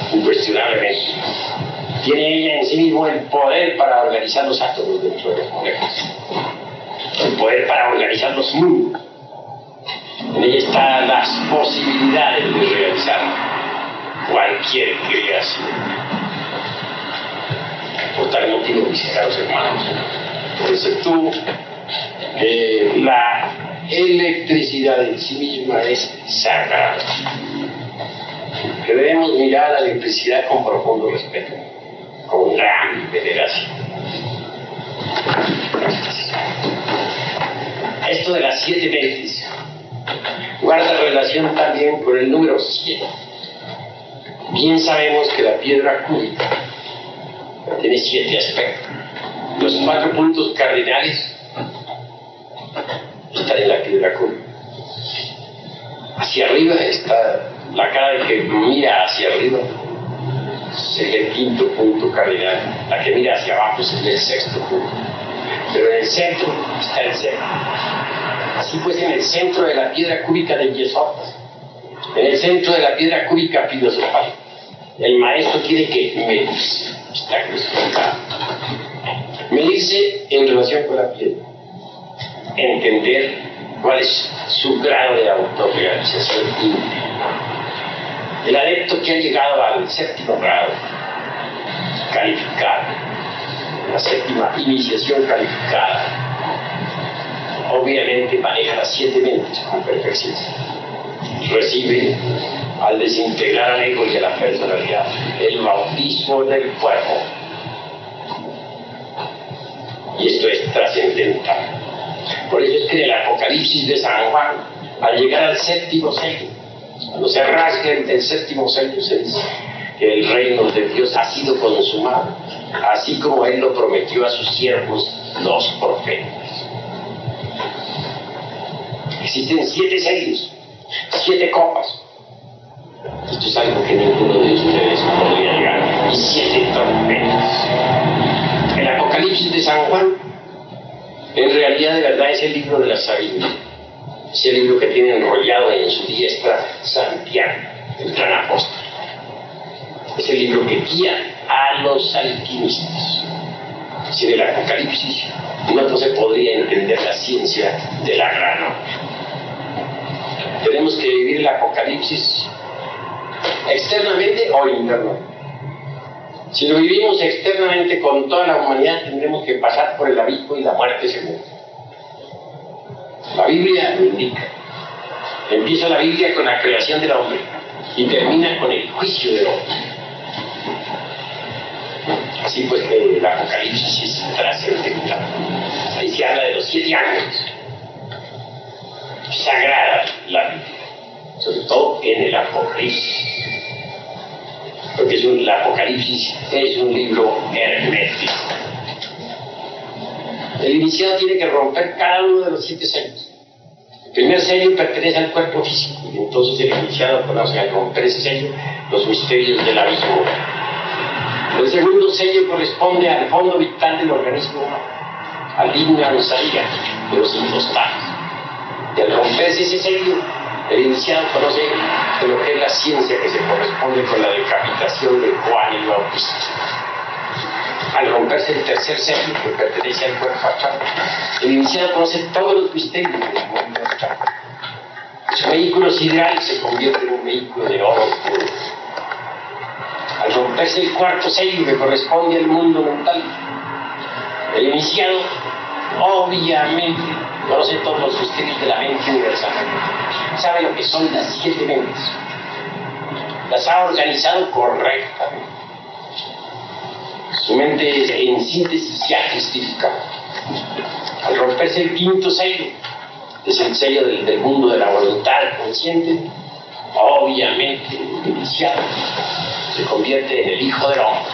incuestionablemente. Tiene ella en sí mismo el poder para organizar los átomos dentro de las moléculas, el poder para organizar los mundos. En ella están las posibilidades de realizar cualquier creación. Por tal motivo, mis caros hermanos, excepto la electricidad en sí misma es sagrada, que debemos mirar a la electricidad con profundo respeto, con gran veneración. Esto de las 7 mentes guarda relación también con el número 7. Bien sabemos que la piedra cúbica tiene 7 aspectos. Los 4 puntos cardinales están en la piedra cúbica. Hacia arriba está la cara de que mira hacia arriba, es el 5.º punto cardinal. La que mira hacia abajo es el 6.º punto. Pero en el centro está el 7. Así pues, en el centro de la piedra cúbica de Yesod, en el centro de la piedra cúbica filosofal, el maestro tiene que medirse. Está crucificado. Medirse en relación con la piedra, entender cuál es su grado de autorrealización íntima. El adepto que ha llegado al 7.º grado calificado, la 7ª iniciación calificada, obviamente maneja las 7 mentes con perfección. Recibe, al desintegrar al ego y a la personalidad, el bautismo del cuerpo. Y esto es trascendental. Por eso es que en el Apocalipsis de San Juan, al llegar al 7.º sello, cuando se rasga el 7.º sello, se dice que el reino de Dios ha sido consumado, así como Él lo prometió a sus siervos, los profetas. Existen 7 sellos, 7 copas. Esto es algo que ninguno de ustedes podría llegar. Y 7 trompetas. El Apocalipsis de San Juan, en realidad, de verdad, es el libro de la sabiduría. Es el libro que tiene enrollado en su diestra Santiago, el gran apóstol. Es el libro que guía a los alquimistas. Sin el Apocalipsis no se podría entender la ciencia de la grana. Tenemos que vivir el Apocalipsis externamente o internamente. Si lo vivimos externamente con toda la humanidad, tendremos que pasar por el abismo y la muerte segura. La Biblia lo indica. Empieza la Biblia con la creación del hombre y termina con el juicio del hombre. Así pues, el Apocalipsis es trascendental. Ahí se habla de los 7 ángeles. Sagrada la Biblia, sobre todo en el Apocalipsis, porque el Apocalipsis es un libro hermético. El iniciado tiene que romper cada uno de los 7 sellos. El primer sello pertenece al cuerpo físico, y entonces el iniciado conoce al romper ese sello los misterios del abismo. El segundo sello corresponde al fondo vital del organismo humano, al digna rosaría de los impostados. Y al romperse ese sello, el iniciado conoce de lo que es la ciencia que se corresponde con la decapitación de Juan el Bautista. Al romperse el tercer sello, que pertenece al cuerpo astral, el iniciado conoce todos los misterios del mundo astral. Su vehículo sideral se convierte en un vehículo de oro puro. Al romperse el cuarto sello, que corresponde al mundo mental, el iniciado obviamente conoce todos los misterios de la mente universal. Sabe lo que son las 7 mentes. Las ha organizado correctamente. Su mente en síntesis se ha justificado. Al romperse el 5.º sello, que es el sello del mundo de la voluntad consciente, obviamente el iniciado se convierte en el Hijo del Hombre.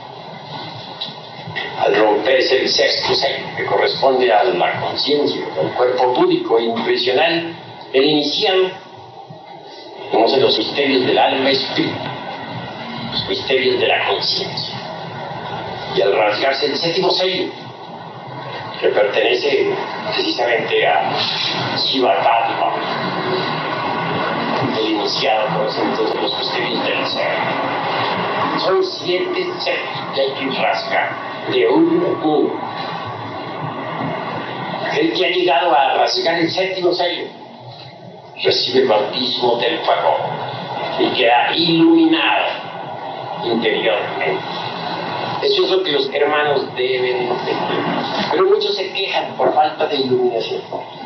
Al romperse el 6.º sello, que corresponde a la conciencia, al cuerpo búdico e impresional, el iniciado conoce los misterios del alma y espíritu, los misterios de la conciencia. Y al rasgarse el 7.º sello, que pertenece precisamente a Shiva-Tattva, el iniciado conoce entonces los misterios del ser. son 7 sellos que hay que rasgar de uno en uno. El que ha llegado a rasgar el 7º sello recibe el bautismo del fuego y queda iluminado interiormente. Eso es lo que los hermanos deben entender. Pero muchos se quejan por falta de iluminación.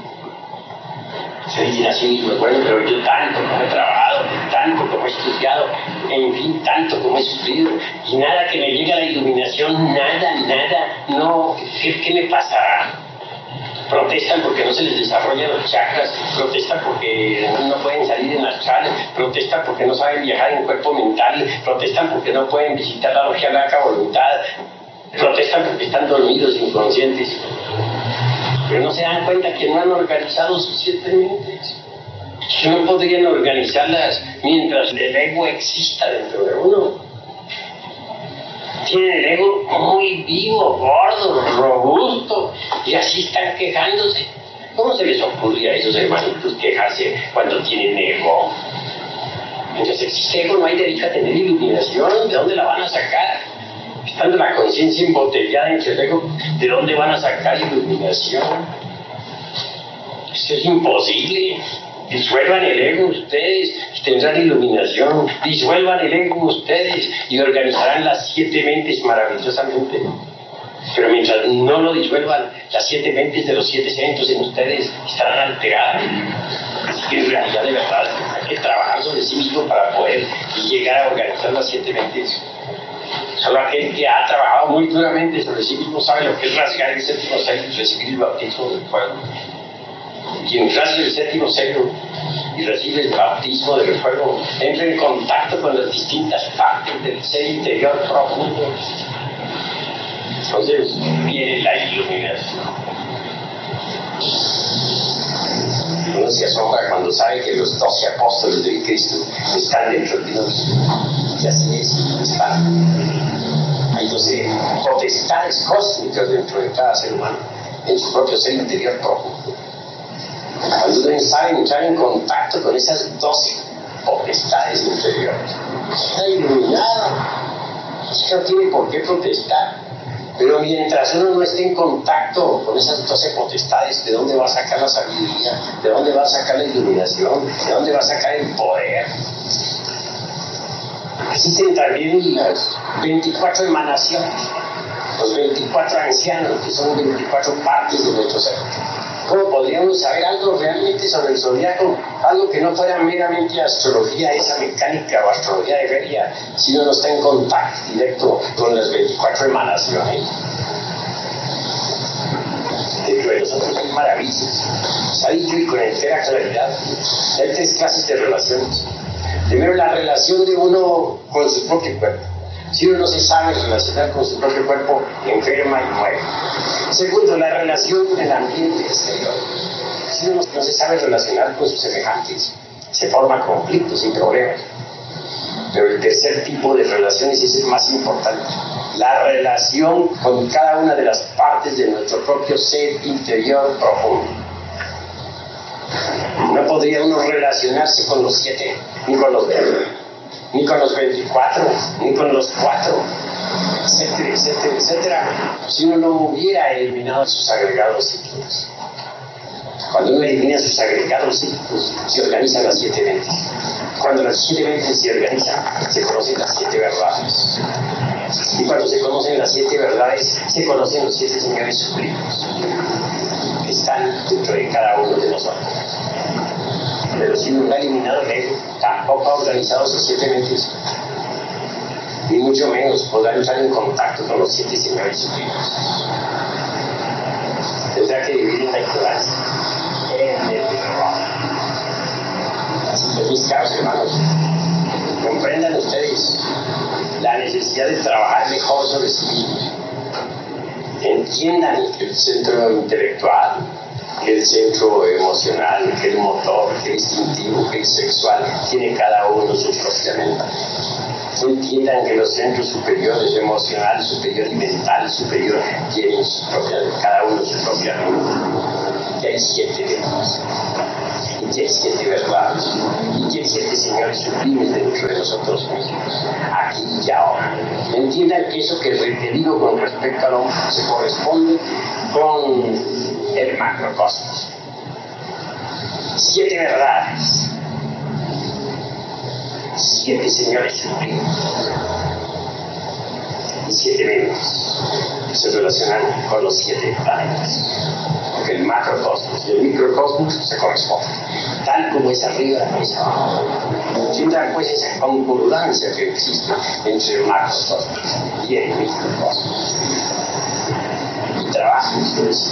Se dicen así mismo, bueno, pero yo tanto como he trabajado, tanto como he estudiado, en fin, tanto como he sufrido, y nada que me llegue a la iluminación, nada, no, ¿qué me pasará? Protestan porque no se les desarrollan los chakras, protestan porque no pueden salir en las charlas, protestan porque no saben viajar en cuerpo mental, protestan porque no pueden visitar la logia Laca Voluntad, protestan porque están dormidos, inconscientes. Pero no se dan cuenta que no han organizado sus 7 mentes, que no podrían organizarlas mientras el ego exista dentro de uno. Tienen el ego muy vivo, gordo, robusto, y así están quejándose. ¿Cómo se les ocurre a esos hermanitos quejarse cuando tienen ego? Mientras existe ego no hay derecho a tener iluminación. ¿De dónde la van a sacar? Estando la conciencia embotellada entre el ego, ¿de dónde van a sacar iluminación? Esto es imposible. Disuelvan el ego ustedes y tendrán iluminación. Disuelvan el ego ustedes y organizarán las 7 mentes maravillosamente. Pero mientras no lo disuelvan, las 7 mentes de los 7 centros en ustedes estarán alteradas. Así que en realidad, de verdad, hay que trabajar sobre sí mismo para poder llegar a organizar las 7 mentes. Solo aquel que ha trabajado muy duramente sobre sí mismo sabe lo que es rasgar el 7º sello y recibir el bautismo del fuego. Quien rasga el 7º sello y recibe el bautismo del fuego entra en contacto con las distintas partes del ser interior profundo. Entonces viene la iluminación. Uno se asombra cuando sabe que los 12 apóstoles de Cristo están dentro de Dios. Y así es, están. Hay 12 potestades cósmicas dentro de cada ser humano, en su propio ser interior profundo. Cuando uno sabe entrar en contacto con esas 12 potestades interiores, está iluminado. No tiene por qué protestar. Pero mientras uno no esté en contacto con esas 12 potestades, ¿de dónde va a sacar la sabiduría? ¿De dónde va a sacar la iluminación? ¿De dónde va a sacar el poder? Existen también las 24 emanaciones, los 24 ancianos, que son 24 partes de nuestro ser. ¿Cómo podríamos saber algo realmente sobre el zodiaco? Algo que no fuera meramente astrología, esa mecánica o astrología de feria, si uno no está en contacto directo con las 24 emanaciones. Dentro de nosotros hay maravillas. Se ha dicho y con entera claridad, hay 3 clases de relaciones. Primero, la relación de uno con su propio cuerpo. Si uno no se sabe relacionar con su propio cuerpo, enferma y muere. Segundo, la relación en el ambiente exterior. Si uno no se sabe relacionar con sus semejantes, se forman conflictos y problemas. Pero el tercer tipo de relaciones es el más importante. La relación con cada una de las partes de nuestro propio ser interior profundo. No podría uno relacionarse con los 7, ni con los 20, ni con los 24, ni con los 4, etcétera, etcétera, etcétera, si uno no hubiera eliminado sus agregados psíquicos. Cuando uno elimina sus agregados psíquicos, se organizan las 7 mentes. Cuando las 7 mentes se organizan, se conocen las 7 verdades. Y cuando se conocen las 7 verdades, se conocen los 7 señores supremos que están dentro de cada uno de nosotros. Pero si uno no ha eliminado el ego, tampoco ha organizado sus 7 mentes, ni mucho menos podrá entrar en contacto con los 7 señores supremos. Tendrá que vivir en la ignorancia, en el error. Así que, mis caros hermanos, comprendan ustedes la necesidad de trabajar mejor sobre sí mismos. Entiendan que el centro intelectual, que el centro emocional, que el motor, que el instintivo, que el sexual, tiene cada uno su propia mente. Entiendan que los centros superiores, emocional, superior y mental, superior, tienen cada uno su propia mente. Que hay 7 de ellos. y tiene 7 verdades, y tiene 7 señales sublimes dentro de nosotros mismos, aquí y ahora. Entiendan que eso que te digo con respecto al hombre se corresponde con el macrocosmos. 7 verdades, 7 señales sublimes y 7 mentes que se relacionan con los 7 planetas. Porque el macrocosmos y el microcosmos se corresponden, tal como es arriba es abajo. Sin dar pues esa concordancia que existe entre el macrocosmos y el microcosmos. Y trabajan ustedes.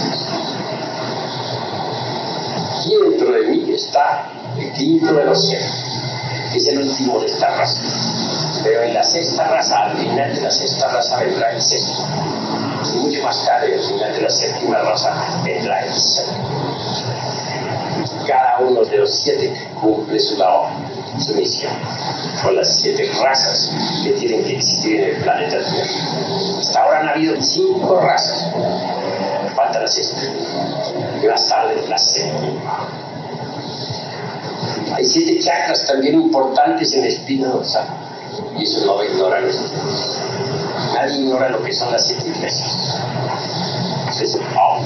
Y dentro de mí está el quinto de los 7, que es el último de esta raza. Pero en la sexta raza, al final de la sexta raza vendrá el sexto. Y mucho más tarde, al final de la séptima raza, vendrá el séptimo. Cada uno de los 7 cumple su labor, su misión, con las 7 razas que tienen que existir en el planeta Tierra. Hasta ahora han habido 5 razas, falta la sexta, y más tarde la séptima. Hay 7 chakras también importantes en la espina dorsal, y eso no lo ignoran ustedes. Nadie ignora lo que son las 7 iglesias. Ustedes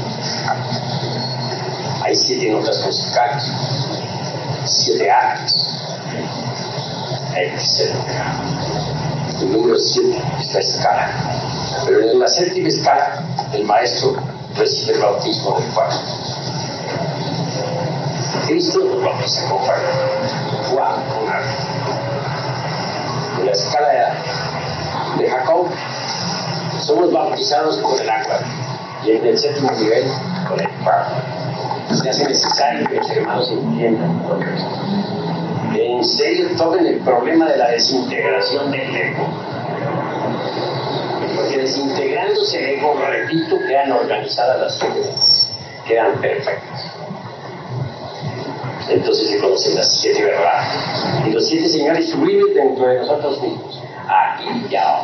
hay 7 notas musicales, 7 artes, etc. El número 7 es la escala. Pero en la séptima escala, el maestro recibe el bautismo del fuego. Cristo nos bautiza con fuego, Juan con agua. En la escala de Jacob, somos bautizados con el agua, y en el séptimo nivel con el fuego. Se hace necesario que los hermanos entiendan todo esto. En serio tomen el problema de la desintegración del ego, porque desintegrándose el ego, repito, quedan organizadas las 7 mentes, quedan perfectas. Entonces se conocen las 7 verdades y los 7 señales sublimes dentro de nosotros mismos, aquí y ahora.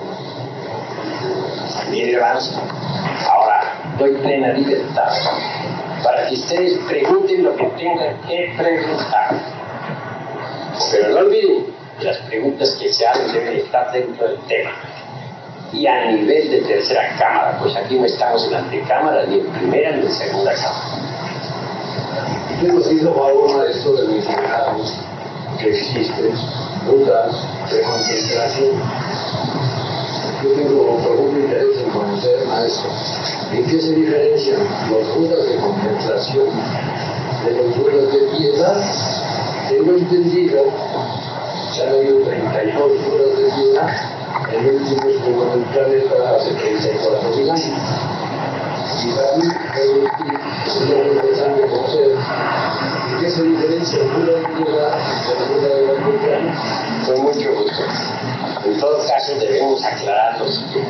Bien, hermanos, ahora doy plena libertad para que ustedes pregunten lo que tengan que preguntar. Pero no olviden que las preguntas que se hagan deben estar dentro del tema y a nivel de tercera cámara, pues aquí no estamos en antecámara, ni en primera ni en segunda cámara. Hemos ido a uno de estos de mencionados que existen, dudas de concentración. Yo tengo profundo interés en conocer, maestro, en qué se diferencian los budas de contemplación de los budas de piedad. Tengo entendido que han habido 32 budas de piedad, el último estuvo en el planeta hace 34.000 años. Y para mí es muy interesante conocer en qué se diferencia el Buda de piedad del Buda de la contemplación. Con mucho gusto. En todo caso debemos aclarar lo siguiente.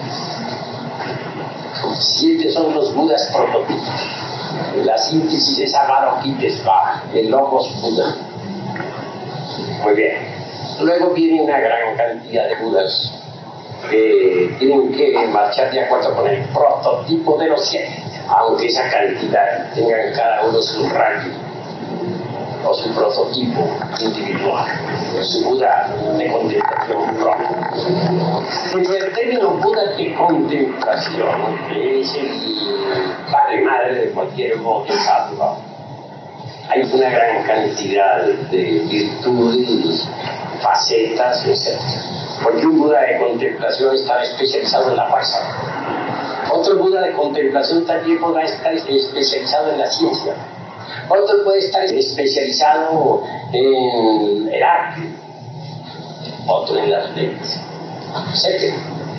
7 son los Budas prototipos. La síntesis es Avalokitesvara, el Logos Buda. Muy bien. Luego viene una gran cantidad de Budas que tienen que marchar de acuerdo con el prototipo de los 7, aunque esa cantidad tengan cada uno su rango o su prototipo individual, su Buda de contemplación propia. Dentro del término Buda de contemplación, que es el padre madre de cualquier bodhisattva, hay una gran cantidad de virtudes, facetas, etc. Porque un Buda de contemplación está especializado en la fuerza. Otro Buda de contemplación también podrá estar especializado en la ciencia. Otro puede estar especializado en el arte. Otro en las leyes, etc.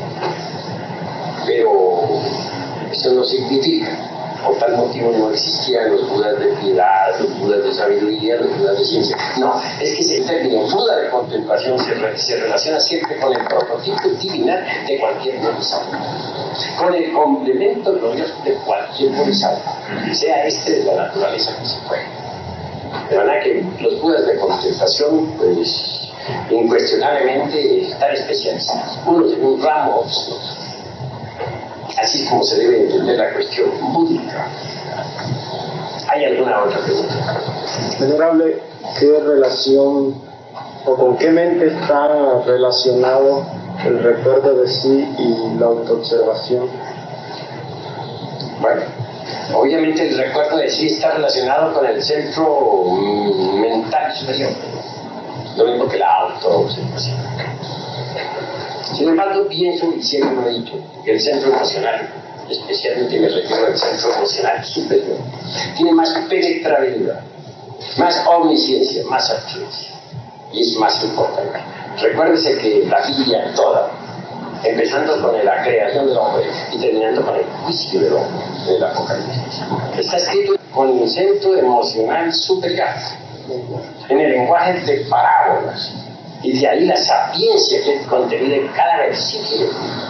Pero eso no significa, por tal motivo no existían los Budas de piedad, los Budas de sabiduría, los Budas de ciencia. No, es que el término Buda de contemplación se relaciona siempre con el prototipo divinal de cualquier bodhisattva, con el complemento glorioso de cualquier bodhisattva, sea este de la naturaleza que se pueda. De manera que los Budas de contemplación, pues, incuestionablemente están especializados, unos en un ramo, otros en otro. Así es como se debe entender la cuestión búdica. ¿Hay alguna otra pregunta? Venerable, ¿qué relación o con qué mente está relacionado el recuerdo de sí y la autoobservación? Bueno, obviamente el recuerdo de sí está relacionado con el centro mental superior, lo mismo que la autoobservación. Sin embargo, pienso, y siempre lo he dicho, que el centro emocional, especialmente me refiero al centro emocional superior, tiene más penetrabilidad, más omnisciencia, más acciones, y es más importante. Recuérdese que la Biblia toda, empezando con la creación del hombre y terminando con el juicio del hombre, del Apocalipsis, está escrito con el centro emocional superior, en el lenguaje de parábolas, y de ahí la sapiencia que es contenida en cada versículo.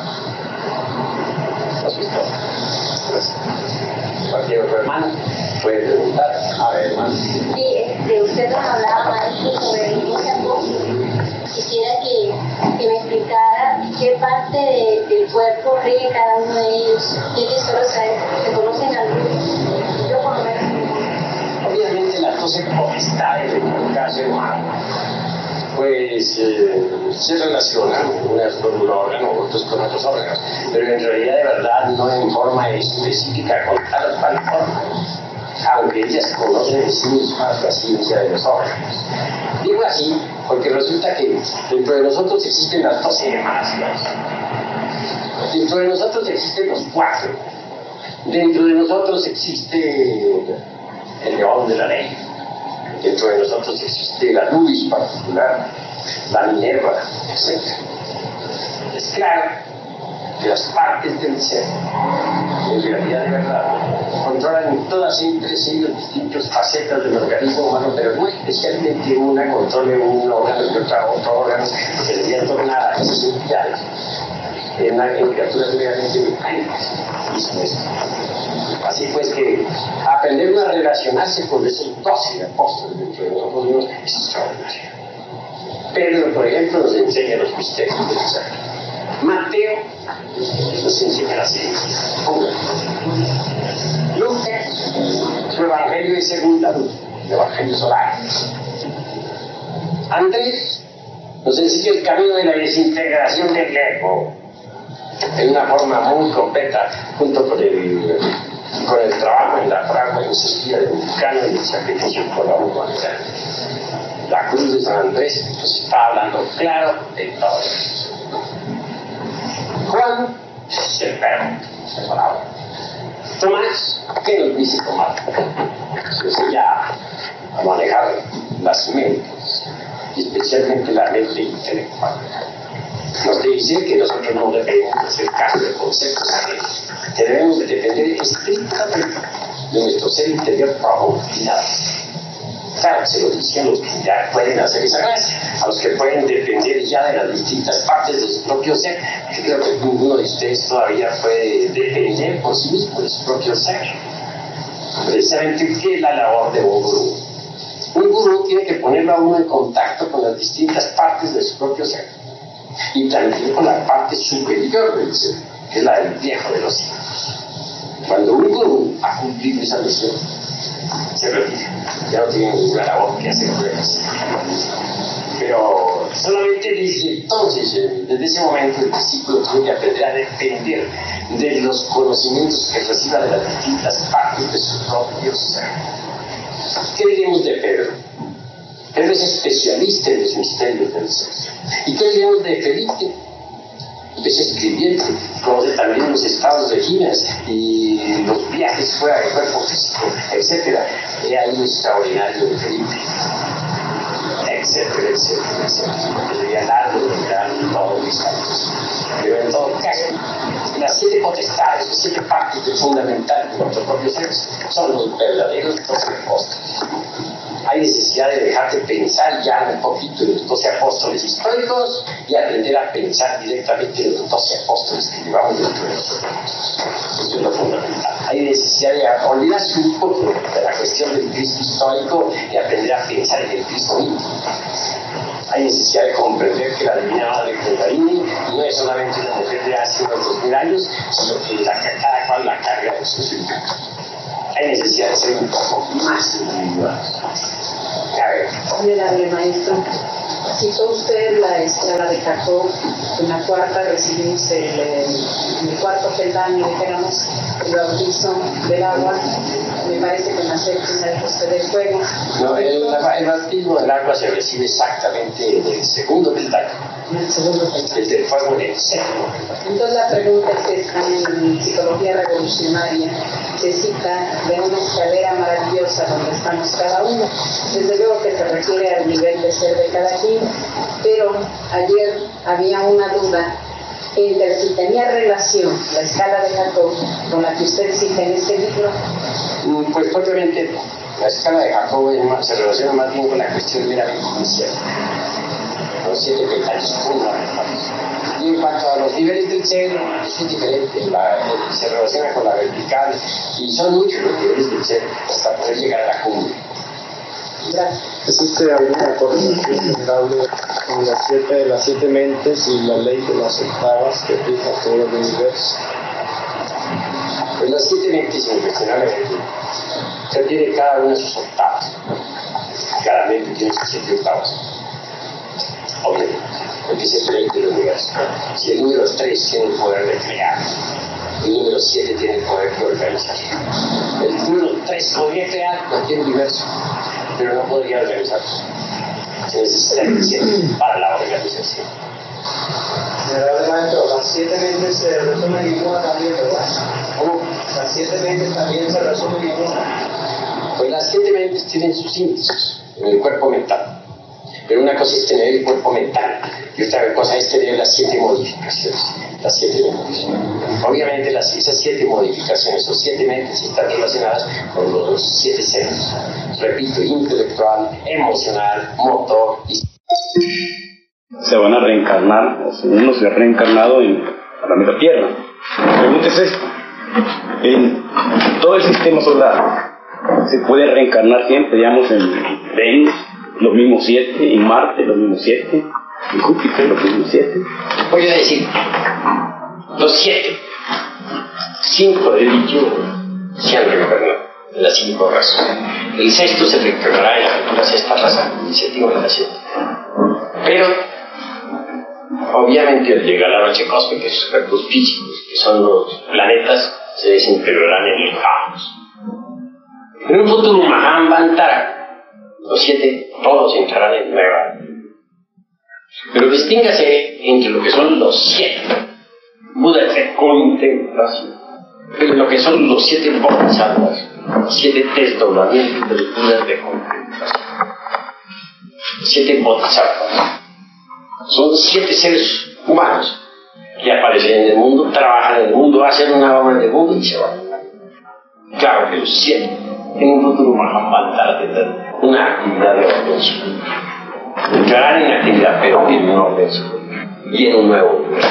Eso es todo. Gracias. Cualquier otro hermano puede preguntar. A ver, hermano. Sí, usted nos hablaba, maestro, sobre el 12 apóstoles. Quisiera que me explicara qué parte del cuerpo rige cada uno de ellos. Ellos solo se conocen algunos. Yo por lo menos. Obviamente las 12 potestades de cada ser humano pues se relacionan unas con un órgano, otros con otros órganos, pero en realidad de verdad no en forma específica con tal forma, aunque ellas conocen en sí mismas la ciencia de los órganos. Digo así porque resulta que dentro de nosotros existen las 12 emanaciones, dentro de nosotros existen los 4, dentro de nosotros existe el león de la ley, dentro de nosotros existe la nubis particular, la Minerva, etc. Es claro que las partes del ser, en realidad de verdad, controlan todas entre sí las distintas facetas del organismo humano, pero no especialmente una controle un órgano y otra otro órgano, que debería tornar a esas entidades en criaturas realmente mecánicas. Eso es. Así pues que aprender a relacionarse con esos 12 apóstoles dentro de nosotros mismos es extraordinario. Pedro, por ejemplo, nos enseña los misterios del ser. Mateo nos enseña la ciencia. Lucas, su evangelio es segunda luz, el evangelio solar. Andrés nos enseña el camino de la desintegración del ego en una forma muy completa, junto con el trabajo en la fragua encendida del vulcano y el sacrificio por la humanidad. La cruz de San Andrés nos está hablando claro de todo eso. Juan se perro, se paraba. Tomás, ¿qué nos dice Tomás? Se enseña a manejar las mentes, y especialmente la mente intelectual. Nos dice que nosotros no debemos hacer caso de conceptos ajenos, que debemos de depender estrictamente de nuestro ser interior profundidad. Claro, se lo dice a los que ya pueden hacer esa clase, a los que pueden depender ya de las distintas partes de su propio ser. Yo creo que ninguno de ustedes todavía puede depender por sí mismo de su propio ser. Precisamente, ¿qué es la labor de un gurú? Un gurú tiene que ponerlo a uno en contacto con las distintas partes de su propio ser, y también con la parte superior del ser, que es la del viejo de los hijos. Cuando un gurú ha cumplido esa misión, se retira, ya no tiene ninguna labor que hacer pruebas. Pero solamente desde entonces, desde ese momento, el discípulo tiene que aprender a depender de los conocimientos que reciba de las distintas partes de su propio ser. ¿Qué diremos de Pedro? Pedro es especialista en los misterios del ser. ¿Y qué diremos de Felipe? Es escribiente, conoce también los estados de Ginas y los viajes fuera del cuerpo físico, etc. He ahí lo extraordinario de Felipe, etcétera, etcétera, etcétera. Sería largo de mirar todos mis casos. Pero en todo caso, las 7 potestades, las 7 partes fundamentales de nuestro propio ser son los verdaderos 12 apóstoles. Hay necesidad de dejar de pensar ya un poquito en los 12 apóstoles históricos y aprender a pensar directamente en los 12 apóstoles que llevamos dentro de nosotros. Eso es lo fundamental. Hay necesidad de olvidarse un poco de la cuestión del Cristo histórico y aprender a pensar en el Cristo íntimo. Hay necesidad de comprender que la Divina Madre Condarini no es solamente una mujer de hace unos 2000 años, sino que cada cual la carga en su espíritu. hay necesidad de ser un poco más individuales. A ver. Honorable maestro, citó usted la escala de Jacob. En la cuarta recibimos el cuarto peldaño, dijéramos, el bautizo del agua. Me parece que en la séptima es usted del fuego. No, el bautismo del agua se recibe exactamente en el segundo peldaño. El segundo peldaño. El del fuego en el séptimo. Entonces la pregunta es que está en Psicología Revolucionaria, se cita de una escalera maravillosa donde estamos cada uno. Desde luego que se refiere al nivel de ser de cada quien, pero ayer había una duda entre si tenía relación la escala de Jacob con la que usted cita en este libro. Pues propiamente la escala de Jacob se relaciona más bien con la cuestión meramente inicial. Los 7 peldaños fundamentales. Y en cuanto a los niveles del ser, es diferente, se relaciona con la vertical, y son muchos los niveles del ser hasta poder llegar a la cumbre. ¿Existe alguna coordinación general con las 7 mentes y la ley de las octavas que fija todo el universo? Pues las 7 mentes, incuestionablemente, se tiene cada una sus octavas. Cada mente tiene sus 7 octavas. Obviamente, porque es el ley del universo. Si el número 3 tiene el poder de crear, el número 7 tiene el poder de organizar. El número 3 podría crear cualquier universo, pero no podría organizarlo. Se necesita el 7 para la organización. Honorable maestro, las 7 mentes se resumen en una también, ¿verdad? ¿Cómo? Las 7 mentes también se resumen en una. Pues las 7 mentes tienen sus síntesis en el cuerpo mental. Pero una cosa es tener el cuerpo mental y otra cosa es tener las 7 modificaciones, las 7 mentes. Obviamente esas 7 modificaciones o 7 mentes están relacionadas con los 7 seres. Repito, intelectual, emocional, motor y... Se van a reencarnar, o sea, uno se ha reencarnado en la planeta Tierra. La pregunta es esta: en todo el sistema solar se puede reencarnar siempre, digamos, en Venus los mismos 7, en Marte los mismos 7, en Júpiter los mismos 7. Voy a decir, los 7, 5 de dicho se han reencarnado en las 5 razas. El 6º se reencarnará en la futura 6ª raza, y 7º en la 7. Pero obviamente al llegar a la noche cósmica, esos cuerpos físicos, que son los planetas, se desintegrarán en el caos. En un futuro Mahamvantara, los 7 todos entrarán en nueva. Pero distíngase entre lo que son los 7 Budas de contemplación, y lo que son los 7 bodhisattvas, los 7 desdoblamientos de los Budas de contemplación. Los 7 bodhisattvas son 7 seres humanos que aparecen en el mundo, trabajan en el mundo, hacen una obra de mundo y se van. Claro que los 7 en un futuro Mahamvantara tendrán una actividad de orden superior. Entrarán en actividad, pero en un orden superior y en un nuevo universo.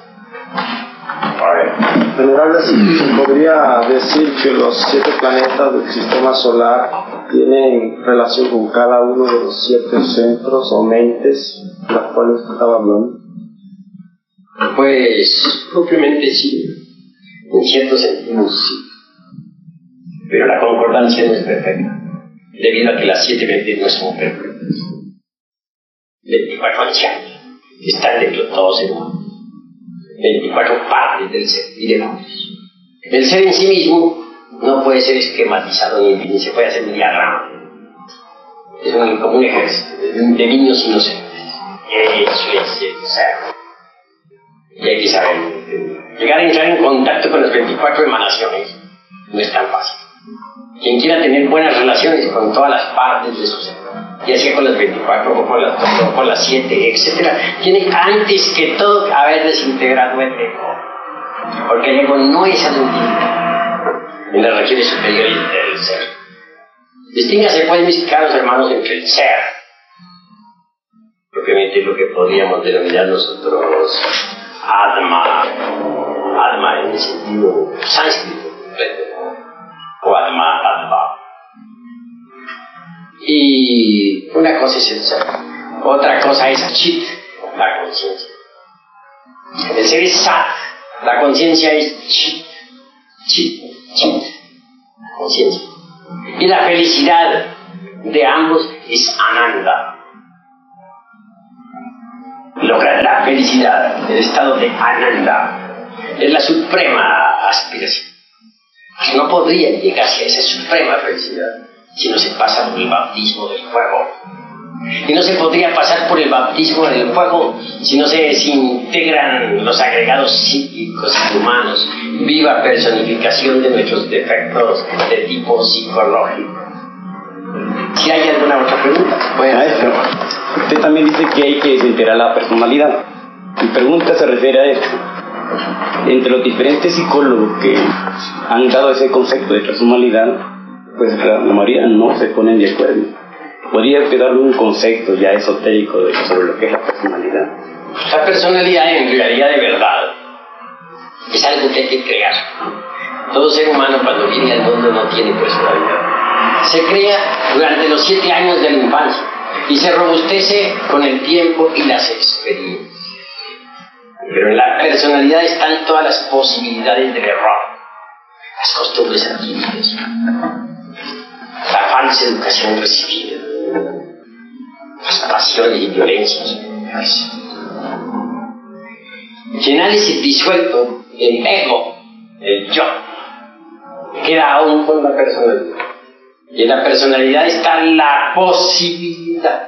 Venerable, ¿podría decir que los 7 planetas del sistema solar tienen relación con cada uno de los 7 centros o mentes de las cuales estaba hablando? Pues, propiamente sí, en cierto sentido sí. Pero la concordancia no es perfecta, debido a que las 7 mentes no son perfectas. 24 ancianos están dentro de todo ser humano. 24 partes del ser y demás. El ser en sí mismo no puede ser esquematizado ni se puede hacer un diagrama. Es como un ejército de niños inocentes. Eso es el ser. Y hay que saber. Llegar a entrar en contacto con las 24 emanaciones no es tan fácil. Quien quiera tener buenas relaciones con todas las partes de su ser, ya sea con las 24 o con las 7, etc., tiene antes que todo haber desintegrado el ego. Porque el ego no es admitido en las regiones superiores del ser. Distíngase, pues, mis caros hermanos, entre el ser, propiamente lo que podríamos denominar nosotros Atma en el sentido sánscrito completo, o Atma Tattva. Y una cosa es el ser, otra cosa es Chit, la conciencia. El ser es Sat, la conciencia es Chit, conciencia. Y la felicidad de ambos es Ananda. Lograr la felicidad, el estado de Ananda, es la suprema aspiración. Que no podría llegarse a esa suprema felicidad si no se pasa por el bautismo del fuego. Y no se podría pasar por el bautismo del fuego si no se desintegran los agregados psíquicos y humanos, viva personificación de nuestros defectos de tipo psicológico. Si hay alguna otra pregunta, bueno, maestro, usted también dice que hay que desintegrar la personalidad. Mi pregunta se refiere a esto. Entre los diferentes psicólogos que han dado ese concepto de personalidad, pues la mayoría no se ponen de acuerdo. ¿Podría darle un concepto ya esotérico sobre lo que es la personalidad? La personalidad en realidad de verdad es algo que hay que crear. Todo ser humano cuando viene al mundo no tiene personalidad. Se crea durante los 7 años de la infancia y se robustece con el tiempo y las experiencias. Pero en la personalidad están todas las posibilidades del error, las costumbres adquiridas, la falsa educación recibida, las pasiones y violencias. Si nadie se disuelto el ego, el yo, queda aún con la personalidad. Y en la personalidad está la posibilidad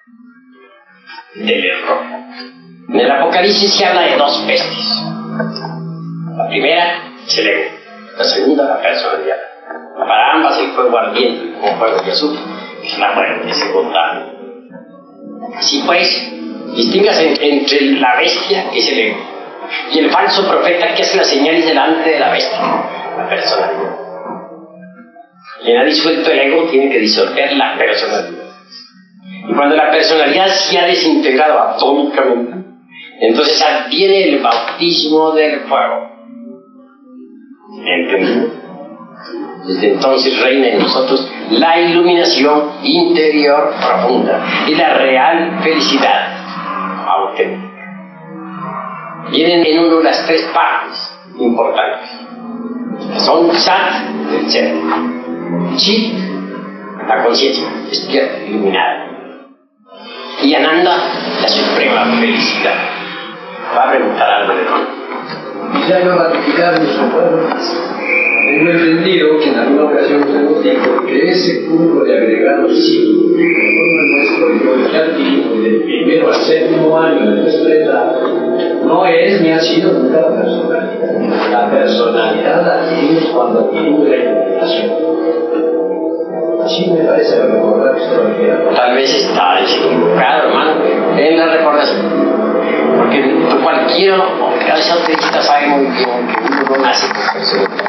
del error. En el Apocalipsis se habla de 2 pestes. La primera es el ego, la segunda la personalidad. Para ambas el fuego ardiente, como fuego de azufre, es la muerte segunda. Así pues, distíngase entre la bestia, que es el ego, y el falso profeta que hace las señales delante de la bestia, la personalidad. Quien ha disuelto el ego tiene que disolver la personalidad. Y cuando la personalidad se ha desintegrado atómicamente, entonces adviene el bautismo del fuego. ¿Entendido? Desde entonces reina en nosotros la iluminación interior profunda y la real felicidad auténtica. Vienen en uno las 3 partes importantes. Son Sat, el ser, Chit, la conciencia despierta, iluminada, y Ananda, la suprema felicidad. Va a preguntar algo de hermano. Quisiera yo ratificar mis recuerdos. Tengo entendido que en alguna ocasión usted nos dijo que ese cúmulo de agregados psíquicos que forman nuestro yo que adquirimos del primero al 7º año de nuestra edad no es ni ha sido nunca la personalidad. La personalidad la adquirimos cuando adquirimos la iluminación. Así me parece recordar esto. Tal vez está equivocado, hermano, en la recordación. Porque cualquier esoterista sabe muy bien que uno no nace con personalidad,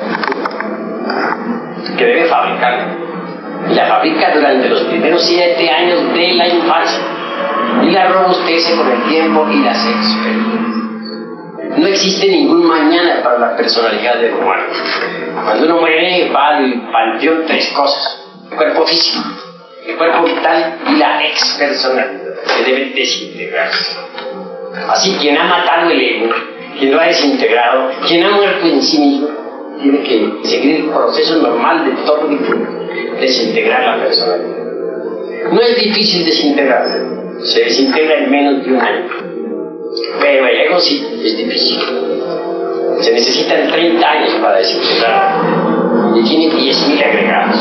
que debe fabricarla. Y la fabrica durante los primeros 7 años de la infancia y la robustece con el tiempo y las experiencias. No existe ningún mañana para la personalidad del humano. Cuando uno muere va al panteón 3 cosas: el cuerpo físico, el cuerpo vital y la expersonalidad, que debe desintegrarse. Así, quien ha matado el ego, quien lo ha desintegrado, quien ha muerto en sí mismo, tiene que seguir el proceso normal de todo el tiempo, desintegrar la personalidad. No es difícil desintegrarla, se desintegra en menos de 1 año. Pero el ego sí es difícil. Se necesitan 30 años para desintegrarla y tiene 10.000 agregados.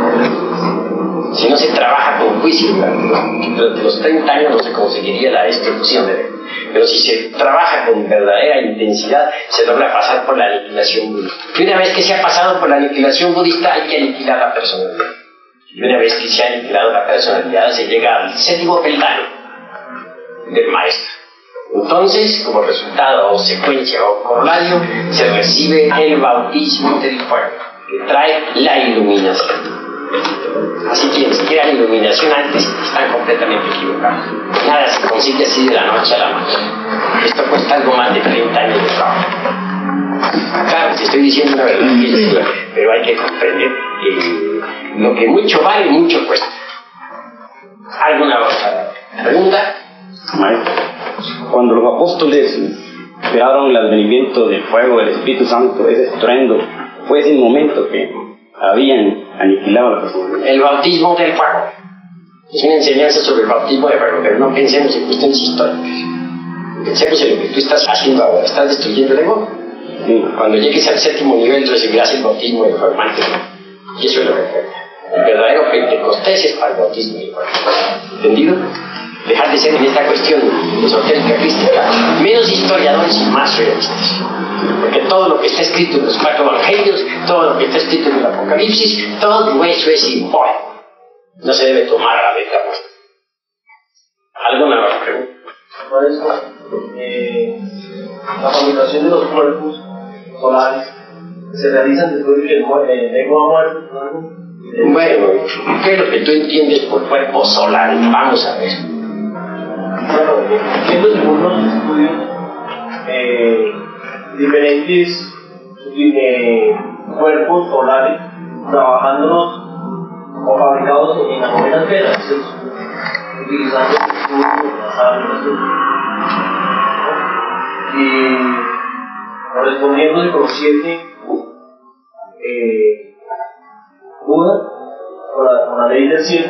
Si no se trabaja con juicio durante los 30 años no se conseguiría la destrucción del ego. Pero si se trabaja con verdadera intensidad, se logra pasar por la aniquilación budista. Y una vez que se ha pasado por la aniquilación budista, hay que aniquilar la personalidad. Y una vez que se ha aniquilado la personalidad, se llega al 7º peldaño del maestro. Entonces, como resultado o secuencia o corolario, se recibe el bautismo del fuego, que trae la iluminación. Así que quienes quieran iluminación antes están completamente equivocados. Nada se consigue así de la noche a la mañana. Esto cuesta algo más de 30 años de trabajo. Claro, te estoy diciendo una verdad, pero hay que comprender que lo que mucho vale, mucho cuesta. ¿Alguna otra pregunta? Maestro, cuando los apóstoles esperaron el advenimiento del fuego del Espíritu Santo, ese estruendo, fue ese momento que habían aniquilado a la persona. El bautismo del fuego. Es una enseñanza sobre el bautismo de fuego, pero no pensemos en cuestiones históricas. Pensemos en lo que tú estás haciendo ahora. Estás destruyendo el ego. Cuando llegues al 7º nivel recibirás el bautismo de fuego. Y eso es lo que cuenta. El verdadero Pentecostés es para el bautismo de fuego. ¿Entendido? Dejar de ser en esta cuestión esotérica crística menos historiadores y más realistas. Porque todo lo que está escrito en los 4 evangelios, todo lo que está escrito en el Apocalipsis, todo eso es simbólico. No se debe tomar a la letra. ¿Alguna más pregunta? Por eso, la fabricación de los cuerpos solares se realizan después de que el ego ha muerto. Bueno, ¿qué es lo que tú entiendes por cuerpo solar? Vamos a ver. Bueno, entiendo según los estudios diferentes cuerpos solares trabajándolos o fabricados en la novena esfera, utilizando las armas y correspondiéndose con los 7 Buda, con la ley del 7,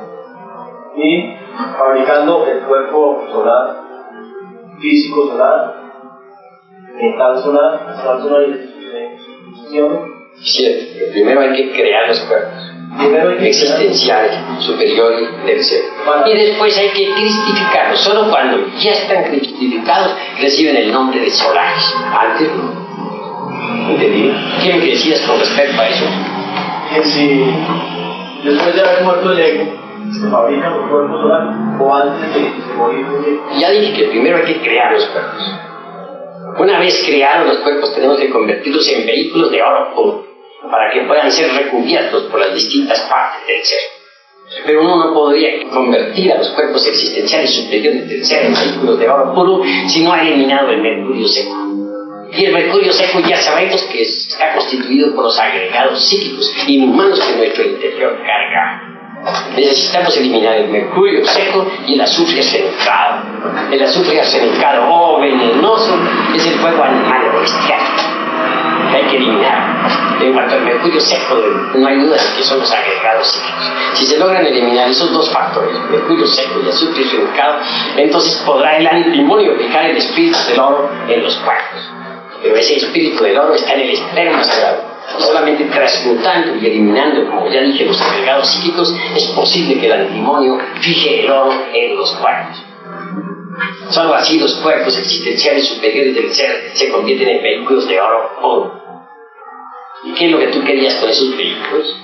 y fabricando el cuerpo solar, físico solar, mental solar, astral solar y funciona. Cierto, pero primero hay que crear los cuerpos. Existencial, superior del ser. Y después hay que cristificarlos. Solo cuando ya están cristificados reciben el nombre de solares. Antes no. ¿Entendido? ¿Qué me decías con respecto a eso? Que si después de haber muerto el ego se fabrican los cuerpos solares o antes de morir el ego. Ya dije que primero hay que crear los cuerpos. Una vez creados los cuerpos tenemos que convertirlos en vehículos de oro puro, para que puedan ser recubiertos por las distintas partes del ser. Pero uno no podría convertir a los cuerpos existenciales superiores del ser en vehículos de oro puro si no ha eliminado el mercurio seco. Y el mercurio seco ya sabemos que está constituido por los agregados psíquicos inhumanos que nuestro interior carga. Necesitamos eliminar el mercurio seco y el azufre arsenicado. El azufre arsenicado o venenoso es el fuego animal o bestial que hay que eliminar. En cuanto al mercurio seco, no hay duda de que son los agregados psíquicos. Si se logran eliminar esos 2 factores, mercurio seco y azufre arsenicado, entonces podrá el antimonio fijar el espíritu del oro en los cuerpos. Pero ese espíritu del oro está en el esperma sagrado. Y solamente transmutando y eliminando, como ya dije, los agregados psíquicos, es posible que el antimonio fije el oro en los cuerpos. Solo así los cuerpos existenciales superiores del ser se convierten en vehículos de oro puro. ¿Y qué es lo que tú querías con esos vehículos?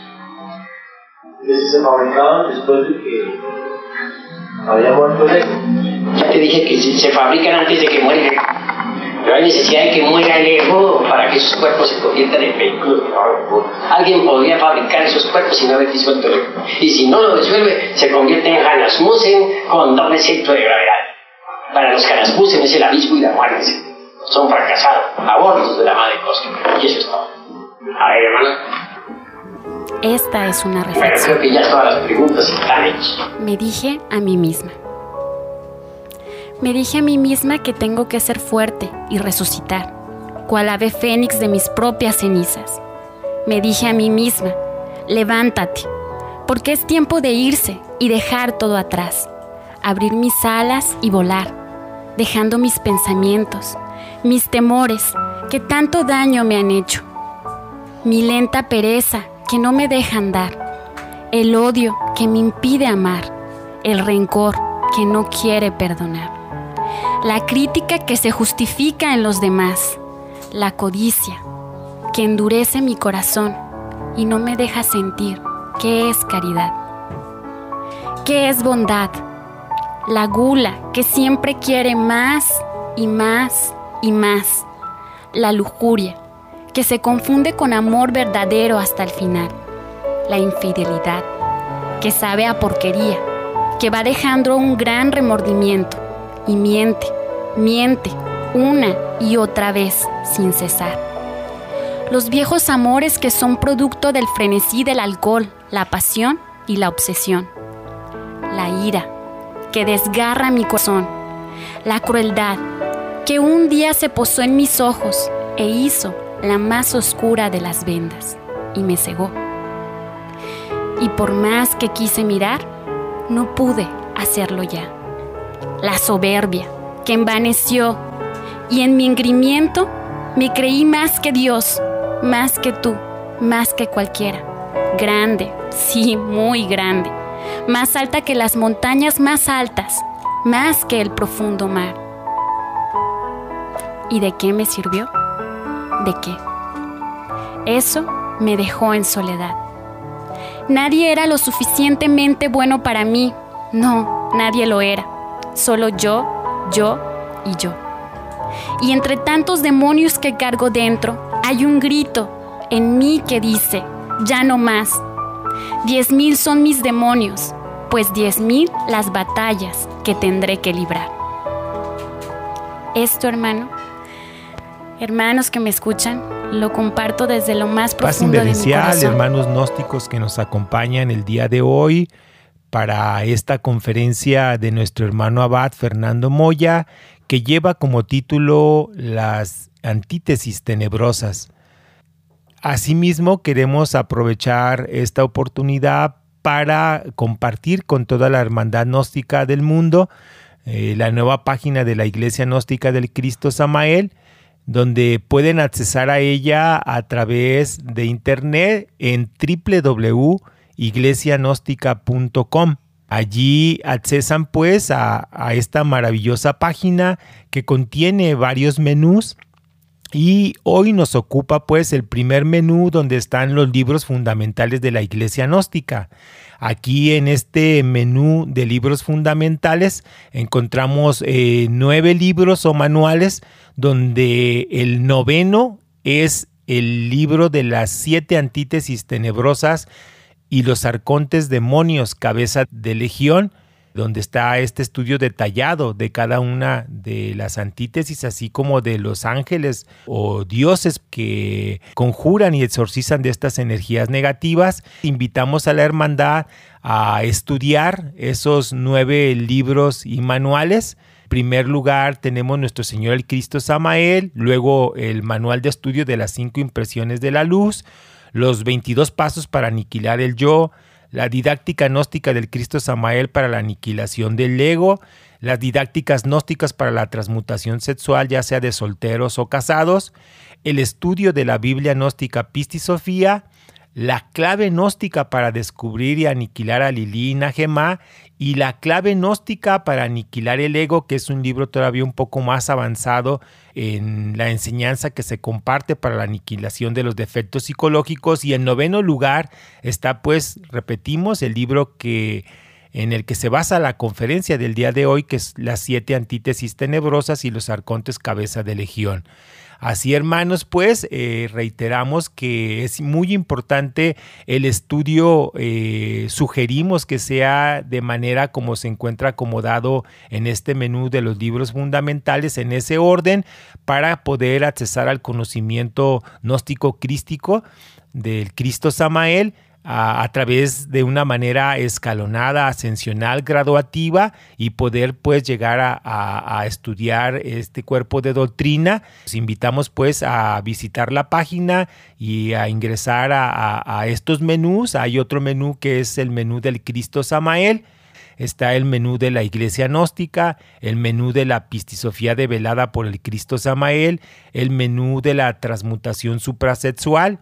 Que se fabricaban después de que había muerto el ego. Ya te dije que se fabrican antes de que muera el ego. Pero hay necesidad de que muera el ego para que esos cuerpos se conviertan en vehículos de oro puro. Alguien podría fabricar esos cuerpos sin haber disuelto el ego. Y si no lo disuelve, se convierte en Hanasmussen con doble centro de gravedad. Para los Hanasmussen es el abismo y la muerte. Son fracasados, abortos de la madre cósmica. Y eso es todo. A ver, hermana. Esta es una Bueno, reflexión. creo que ya todas las preguntas están hechas. Me dije a mí misma. Me dije a mí misma que tengo que ser fuerte y resucitar, cual ave fénix de mis propias cenizas. Me dije a mí misma, levántate, porque es tiempo de irse y dejar todo atrás, abrir mis alas y volar, dejando mis pensamientos, mis temores que tanto daño me han hecho, mi lenta pereza que no me deja andar, el odio que me impide amar, el rencor que no quiere perdonar. La crítica que se justifica en los demás, la codicia que endurece mi corazón y no me deja sentir qué es caridad, qué es bondad, la gula que siempre quiere más y más y más, la lujuria que se confunde con amor verdadero hasta el final, la infidelidad que sabe a porquería, que va dejando un gran remordimiento y miente una y otra vez sin cesar. Los viejos amores que son producto del frenesí del alcohol, la pasión y la obsesión. La ira que desgarra mi corazón. La crueldad que un día se posó en mis ojos e hizo la más oscura de las vendas y me cegó. y por más que quise mirar, no pude hacerlo ya. La soberbia que envaneció, y en mi engreimiento me creí más que Dios, más que tú, más que cualquiera. Grande, sí, muy grande, más alta que las montañas más altas, más que el profundo mar. ¿Y de qué me sirvió? ¿De qué? Eso me dejó en soledad. Nadie era lo suficientemente bueno para mí. No, nadie lo era. Solo yo y yo. Y entre tantos demonios que cargo dentro, hay un grito en mí que dice: ya no más. 10,000 son mis demonios, pues 10,000 las batallas que tendré que librar. Esto, hermanos que me escuchan, lo comparto desde lo más profundo de mi corazón. Hermanos gnósticos que nos acompañan el día de hoy para esta conferencia de nuestro hermano abad Fernando Moya, que lleva como título Las antítesis tenebrosas. Asimismo, queremos aprovechar esta oportunidad para compartir con toda la hermandad gnóstica del mundo la nueva página de la Iglesia Gnóstica del Cristo Samael, donde pueden accesar a ella a través de internet en www.iglesiagnóstica.com. Allí accesan pues a esta maravillosa página que contiene varios menús, y hoy nos ocupa pues el primer menú, donde están los libros fundamentales de la Iglesia Gnóstica. Aquí en este menú de libros fundamentales encontramos 9 libros o manuales, donde el 9º es el libro de las 7 antítesis tenebrosas y los arcontes demonios, cabeza de legión, donde está este estudio detallado de cada una de las antítesis, así como de los ángeles o dioses que conjuran y exorcizan de estas energías negativas. Invitamos a la hermandad a estudiar esos 9 libros y manuales. En primer lugar tenemos Nuestro Señor el Cristo Samael, luego el manual de estudio de las 5 impresiones de la luz, los 22 pasos para aniquilar el yo, la didáctica gnóstica del Cristo Samael para la aniquilación del ego, las didácticas gnósticas para la transmutación sexual, ya sea de solteros o casados, el estudio de la Biblia gnóstica Pistisofía, la clave gnóstica para descubrir y aniquilar a Lili y Najemá, y la clave gnóstica para aniquilar el ego, que es un libro todavía un poco más avanzado en la enseñanza que se comparte para la aniquilación de los defectos psicológicos. Y en 9º lugar está, pues, repetimos, el libro en el que se basa la conferencia del día de hoy, que es Las 7 antítesis tenebrosas y los arcontes cabeza de legión. Así, hermanos, pues reiteramos que es muy importante el estudio. Sugerimos que sea de manera como se encuentra acomodado en este menú de los libros fundamentales, en ese orden, para poder accesar al conocimiento gnóstico crístico del Cristo Samael a través de una manera escalonada, ascensional, graduativa, y poder pues llegar a estudiar este cuerpo de doctrina. Los invitamos pues a visitar la página y a ingresar a estos menús. Hay otro menú que es el menú del Cristo Samael. Está el menú de la Iglesia Gnóstica, el menú de la Pistisofía develada por el Cristo Samael, el menú de la transmutación suprasexual,